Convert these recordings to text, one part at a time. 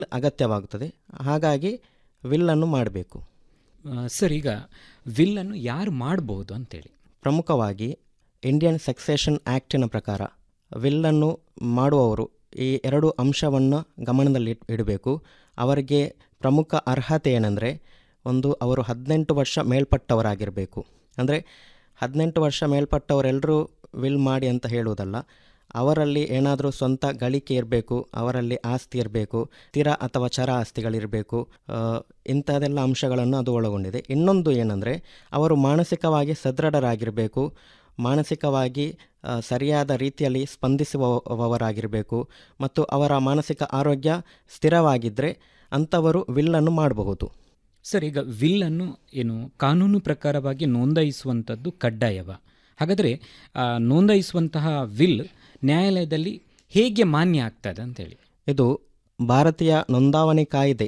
ಅಗತ್ಯವಾಗುತ್ತದೆ. ಹಾಗಾಗಿ ವಿಲ್ಲನ್ನು ಮಾಡಬೇಕು. ಸರ್, ಈಗ ವಿಲ್ಲನ್ನು ಯಾರು ಮಾಡಬಹುದು ಅಂತೇಳಿ? ಪ್ರಮುಖವಾಗಿ ಇಂಡಿಯನ್ ಸಕ್ಸೆಷನ್ ಆ್ಯಕ್ಟಿನ ಪ್ರಕಾರ ವಿಲ್ಲನ್ನು ಮಾಡುವವರು ಈ 2 ಅಂಶವನ್ನು ಗಮನದಲ್ಲಿ ಇಡಬೇಕು. ಅವರಿಗೆ ಪ್ರಮುಖ ಅರ್ಹತೆ ಏನೆಂದರೆ, ಒಂದು, ಅವರು 18 ವರ್ಷ ಮೇಲ್ಪಟ್ಟವರಾಗಿರಬೇಕು. ಅಂದರೆ 18 ವರ್ಷ ಮೇಲ್ಪಟ್ಟವರೆಲ್ಲರೂ ವಿಲ್ ಮಾಡಿ ಅಂತ ಹೇಳುವುದಲ್ಲ. ಅವರಲ್ಲಿ ಏನಾದರೂ ಸ್ವಂತ ಗಳಿಕೆ ಇರಬೇಕು, ಅವರಲ್ಲಿ ಆಸ್ತಿ ಇರಬೇಕು, ಸ್ಥಿರ ಅಥವಾ ಚರ ಆಸ್ತಿಗಳಿರಬೇಕು. ಇಂಥದ್ದೆಲ್ಲ ಅಂಶಗಳನ್ನು ಅದು ಒಳಗೊಂಡಿದೆ. ಇನ್ನೊಂದು ಏನಂದರೆ, ಅವರು ಮಾನಸಿಕವಾಗಿ ಸದೃಢರಾಗಿರಬೇಕು, ಮಾನಸಿಕವಾಗಿ ಸರಿಯಾದ ರೀತಿಯಲ್ಲಿ ಸ್ಪಂದಿಸುವವರಾಗಿರಬೇಕು ಮತ್ತು ಅವರ ಮಾನಸಿಕ ಆರೋಗ್ಯ ಸ್ಥಿರವಾಗಿದ್ದರೆ ಅಂಥವರು ವಿಲ್ಲನ್ನು ಮಾಡಬಹುದು. ಸರ್, ಈಗ ವಿಲ್ಲನ್ನು ಏನು ಕಾನೂನು ಪ್ರಕಾರವಾಗಿ ನೋಂದಾಯಿಸುವಂಥದ್ದು ಕಡ್ಡಾಯವ? ಹಾಗಾದರೆ ನೋಂದಾಯಿಸುವಂತಹ ವಿಲ್ ನ್ಯಾಯಾಲಯದಲ್ಲಿ ಹೇಗೆ ಮಾನ್ಯ ಆಗ್ತದೆ ಅಂತೇಳಿ? ಇದು ಭಾರತೀಯ ನೋಂದಾವಣಿ ಕಾಯ್ದೆ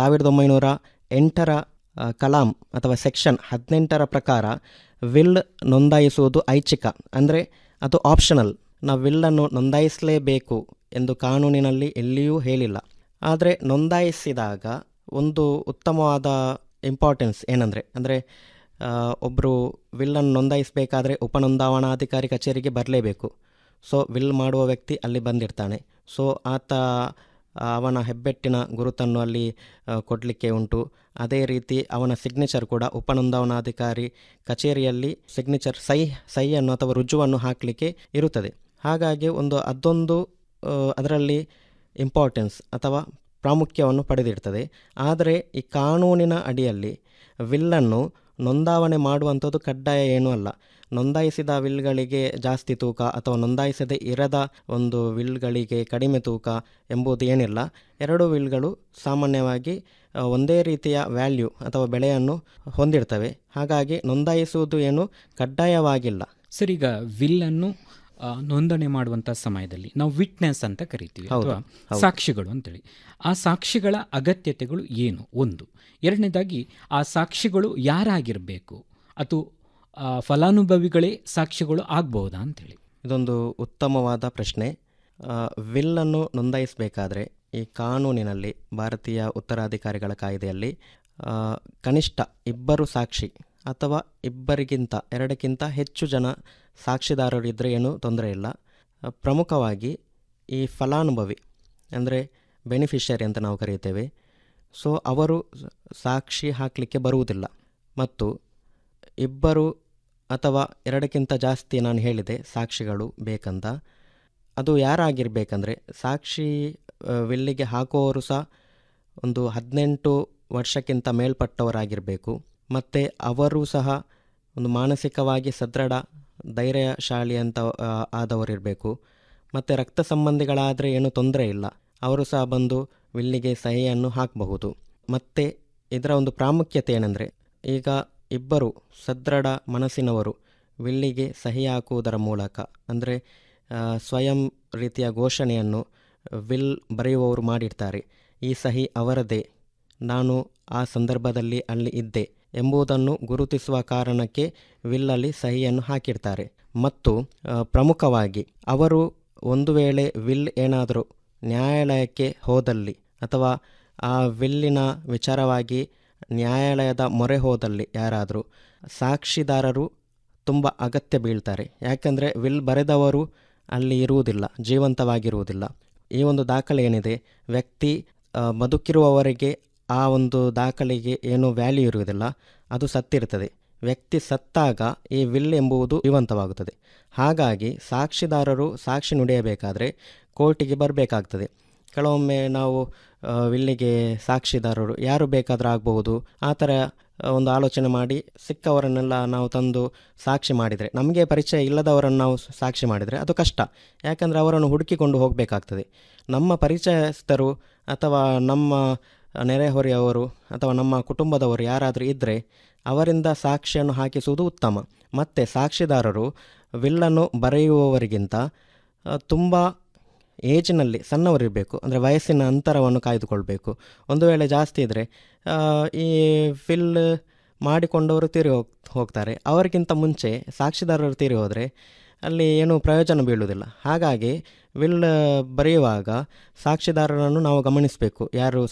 1908 ಕಲಾಂ ಅಥವಾ ಸೆಕ್ಷನ್ 18 ಪ್ರಕಾರ ವಿಲ್ ನೋಂದಾಯಿಸುವುದು ಐಚ್ಛಿಕ, ಅಂದರೆ ಅದು ಆಪ್ಷನಲ್. ನಾವು ವಿಲ್ಲನ್ನು ನೋಂದಾಯಿಸಲೇಬೇಕು ಎಂದು ಕಾನೂನಿನಲ್ಲಿ ಎಲ್ಲಿಯೂ ಹೇಳಿಲ್ಲ. ಆದರೆ ನೋಂದಾಯಿಸಿದಾಗ ಒಂದು ಉತ್ತಮವಾದ ಇಂಪಾರ್ಟೆನ್ಸ್ ಏನಂದರೆ ಒಬ್ಬರು ವಿಲ್ಲನ್ನು ನೋಂದಾಯಿಸಬೇಕಾದ್ರೆ ಉಪನೋಂದಾವಣಾಧಿಕಾರಿ ಕಚೇರಿಗೆ ಬರಲೇಬೇಕು. ಸೊ ವಿಲ್ ಮಾಡುವ ವ್ಯಕ್ತಿ ಅಲ್ಲಿ ಬಂದಿರ್ತಾನೆ. ಸೊ ಆತ ಅವನ ಹೆಬ್ಬೆಟ್ಟಿನ ಗುರುತನ್ನು ಅಲ್ಲಿ ಕೊಡಲಿಕ್ಕೆ ಉಂಟು. ಅದೇ ರೀತಿ ಅವನ ಸಿಗ್ನೇಚರ್ ಕೂಡ ಉಪನೋಂದಾವಣಾಧಿಕಾರಿ ಕಚೇರಿಯಲ್ಲಿ ಸಿಗ್ನೇಚರ್ ಸಹಿಯನ್ನು ಅಥವಾ ರುಜುವನ್ನು ಹಾಕಲಿಕ್ಕೆ ಇರುತ್ತದೆ. ಹಾಗಾಗಿ ಅದೊಂದು ಅದರಲ್ಲಿ ಇಂಪಾರ್ಟೆನ್ಸ್ ಅಥವಾ ಪ್ರಾಮುಖ್ಯವನ್ನು ಪಡೆದಿರ್ತದೆ. ಆದರೆ ಈ ಕಾನೂನಿನ ಅಡಿಯಲ್ಲಿ ವಿಲ್ಲನ್ನು ನೋಂದಾವಣೆ ಮಾಡುವಂಥದ್ದು ಕಡ್ಡಾಯ ಏನೂ ಅಲ್ಲ. ನೋಂದಾಯಿಸಿದ ವಿಲ್ಗಳಿಗೆ ಜಾಸ್ತಿ ತೂಕ ಅಥವಾ ನೋಂದಾಯಿಸದೇ ಇರದ ಒಂದು ವಿಲ್ಗಳಿಗೆ ಕಡಿಮೆ ತೂಕ ಎಂಬುದು ಏನಿಲ್ಲ. 2 ವಿಲ್ಗಳು ಸಾಮಾನ್ಯವಾಗಿ ಒಂದೇ ರೀತಿಯ ವ್ಯಾಲ್ಯೂ ಅಥವಾ ಬೆಲೆಯನ್ನು ಹೊಂದಿರ್ತವೆ. ಹಾಗಾಗಿ ನೋಂದಾಯಿಸುವುದು ಏನು ಕಡ್ಡಾಯವಾಗಿಲ್ಲ. ಸರ್, ಈಗ ವಿಲ್ಲನ್ನು ನೋಂದಣಿ ಮಾಡುವಂಥ ಸಮಯದಲ್ಲಿ ನಾವು ವಿಟ್ನೆಸ್ ಅಂತ ಕರಿತೀವಿ, ಅಥವಾ ಸಾಕ್ಷಿಗಳು ಅಂತೇಳಿ. ಆ ಸಾಕ್ಷಿಗಳ ಅಗತ್ಯತೆಗಳು ಏನು? ಒಂದು. ಎರಡನೇದಾಗಿ, ಆ ಸಾಕ್ಷಿಗಳು ಯಾರಾಗಿರಬೇಕು? ಅಥವಾ ಫಲಾನುಭವಿಗಳೇ ಸಾಕ್ಷಿಗಳು ಆಗಬಹುದಾ ಅಂತೇಳಿ? ಇದೊಂದು ಉತ್ತಮವಾದ ಪ್ರಶ್ನೆ. ವಿಲ್ಲನ್ನು ನೋಂದಾಯಿಸಬೇಕಾದ್ರೆ ಈ ಕಾನೂನಿನಲ್ಲಿ, ಭಾರತೀಯ ಉತ್ತರಾಧಿಕಾರಿಗಳ ಕಾಯ್ದೆಯಲ್ಲಿ ಕನಿಷ್ಠ 2 ಸಾಕ್ಷಿ ಅಥವಾ 2ಕ್ಕಿಂತ ಹೆಚ್ಚು ಜನ ಸಾಕ್ಷಿದಾರರಿದ್ದರೆ ಏನೂ ತೊಂದರೆ ಇಲ್ಲ. ಪ್ರಮುಖವಾಗಿ ಈ ಫಲಾನುಭವಿ ಅಂದರೆ ಬೆನಿಫಿಷರಿ ಅಂತ ನಾವು ಕರೀತೇವೆ. ಸೊ ಅವರು ಸಾಕ್ಷಿ ಹಾಕಲಿಕ್ಕೆ ಬರುವುದಿಲ್ಲ. ಮತ್ತು 2 ಅಥವಾ 2ಕ್ಕಿಂತ ಜಾಸ್ತಿ ನಾನು ಹೇಳಿದೆ ಸಾಕ್ಷಿಗಳು ಬೇಕಂತ. ಅದು ಯಾರಾಗಿರ್ಬೇಕಂದ್ರೆ, ಸಾಕ್ಷಿ ವಿಲ್ಲಿಗೆ ಹಾಕುವವರು ಸಹ ಒಂದು 18 ವರ್ಷಕ್ಕಿಂತ ಮೇಲ್ಪಟ್ಟವರಾಗಿರಬೇಕು. ಮತ್ತು ಅವರು ಸಹ ಒಂದು ಮಾನಸಿಕವಾಗಿ ಸದೃಢ, ಧೈರ್ಯಶಾಲಿ ಅಂತ ಆದವರಿರಬೇಕು. ಮತ್ತು ರಕ್ತ ಸಂಬಂಧಿಗಳಾದರೆ ಏನೂ ತೊಂದರೆ ಇಲ್ಲ, ಅವರು ಸಹ ಬಂದು ವಿಲ್ಲಿಗೆ ಸಹಿಯನ್ನು ಹಾಕಬಹುದು. ಮತ್ತು ಇದರ ಒಂದು ಪ್ರಾಮುಖ್ಯತೆ ಏನೆಂದರೆ, ಈಗ 2 ಸದೃಢ ಮನಸ್ಸಿನವರು ವಿಲ್ಲಿಗೆ ಸಹಿ ಹಾಕುವುದರ ಮೂಲಕ, ಅಂದರೆ ಸ್ವಯಂ ರೀತಿಯ ಘೋಷಣೆಯನ್ನು ವಿಲ್ ಬರೆಯುವವರು ಮಾಡಿರ್ತಾರೆ. ಈ ಸಹಿ ಅವರದೇ, ನಾನು ಆ ಸಂದರ್ಭದಲ್ಲಿ ಅಲ್ಲಿ ಇದ್ದೆ ಎಂಬುದನ್ನು ಗುರುತಿಸುವ ಕಾರಣಕ್ಕೆ ವಿಲ್ಲಲ್ಲಿ ಸಹಿಯನ್ನು ಹಾಕಿರ್ತಾರೆ. ಮತ್ತು ಪ್ರಮುಖವಾಗಿ ಅವರು ಒಂದು ವೇಳೆ ವಿಲ್ ಏನಾದರೂ ನ್ಯಾಯಾಲಯಕ್ಕೆ ಹೋದಲ್ಲಿ ಅಥವಾ ಆ ವಿಲ್ಲಿನ ವಿಚಾರವಾಗಿ ನ್ಯಾಯಾಲಯದ ಮೊರೆ ಹೋದಲ್ಲಿ ಯಾರಾದರೂ ಸಾಕ್ಷಿದಾರರು ತುಂಬ ಅಗತ್ಯ ಬೀಳ್ತಾರೆ. ಯಾಕೆಂದರೆ ವಿಲ್ ಬರೆದವರು ಅಲ್ಲಿ ಇರುವುದಿಲ್ಲ, ಜೀವಂತವಾಗಿರುವುದಿಲ್ಲ. ಈ ಒಂದು ದಾಖಲೆ ಏನಿದೆ, ವ್ಯಕ್ತಿ ಬದುಕಿರುವವರೆಗೆ ಆ ಒಂದು ದಾಖಲೆಗೆ ಏನೂ ವ್ಯಾಲ್ಯೂ ಇರುವುದಿಲ್ಲ, ಅದು ಸತ್ತಿರ್ತದೆ. ವ್ಯಕ್ತಿ ಸತ್ತಾಗ ಈ ವಿಲ್ ಎಂಬುದು ಜೀವಂತವಾಗುತ್ತದೆ. ಹಾಗಾಗಿ ಸಾಕ್ಷಿದಾರರು ಸಾಕ್ಷಿ ನುಡಿಯಬೇಕಾದರೆ ಕೋರ್ಟಿಗೆ ಬರಬೇಕಾಗ್ತದೆ. ಕೆಲವೊಮ್ಮೆ ನಾವು ವಿಲ್ಲಿಗೆ ಸಾಕ್ಷಿದಾರರು ಯಾರು ಬೇಕಾದರೂ ಆಗಬಹುದು, ಆ ಥರ ಒಂದು ಆಲೋಚನೆ ಮಾಡಿ ಸಿಕ್ಕವರನ್ನೆಲ್ಲ ನಾವು ತಂದು ಸಾಕ್ಷಿ ಮಾಡಿದರೆ, ನಮಗೆ ಪರಿಚಯ ಇಲ್ಲದವರನ್ನು ನಾವು ಸಾಕ್ಷಿ ಮಾಡಿದರೆ ಅದು ಕಷ್ಟ. ಯಾಕಂದರೆ ಅವರನ್ನು ಹುಡುಕಿಕೊಂಡು ಹೋಗಬೇಕಾಗ್ತದೆ. ನಮ್ಮ ಪರಿಚಯಸ್ಥರು ಅಥವಾ ನಮ್ಮ ನೆರೆಹೊರೆಯವರು ಅಥವಾ ನಮ್ಮ ಕುಟುಂಬದವರು ಯಾರಾದರೂ ಇದ್ದರೆ ಅವರಿಂದ ಸಾಕ್ಷಿಯನ್ನು ಹಾಕಿಸುವುದು ಉತ್ತಮ. ಮತ್ತು ಸಾಕ್ಷಿದಾರರು ವಿಲ್ಲನ್ನು ಬರೆಯುವವರಿಗಿಂತ ತುಂಬ ಏಜಿನಲ್ಲಿ ಸಣ್ಣವರಿರಬೇಕು, ಅಂದರೆ ವಯಸ್ಸಿನ ಅಂತರವನ್ನು ಕಾಯ್ದುಕೊಳ್ಬೇಕು. ಒಂದು ವೇಳೆ ಜಾಸ್ತಿ ಇದ್ದರೆ ಈ ವಿಲ್ ಮಾಡಿಕೊಂಡವರು ತೀರಿ ಹೋಗ್ತಾರೆ. ಅವರಿಗಿಂತ ಮುಂಚೆ ಸಾಕ್ಷಿದಾರರು ತೀರಿ ಹೋದರೆ ಅಲ್ಲಿ ಏನೂ ಪ್ರಯೋಜನ ಬೀಳುವುದಿಲ್ಲ. ಹಾಗಾಗಿ ವಿಲ್ ಬರೆಯುವಾಗ ಸಾಕ್ಷಿದಾರರನ್ನು ನಾವು ಗಮನಿಸಬೇಕು, ಯಾರು